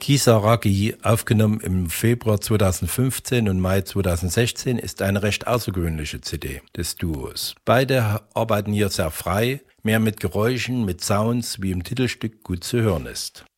Kisaragi, aufgenommen im Februar 2015 und Mai 2016, ist eine recht außergewöhnliche CD des Duos. Beide arbeiten hier sehr frei, mehr mit Geräuschen, mit Sounds, wie im Titelstück gut zu hören ist.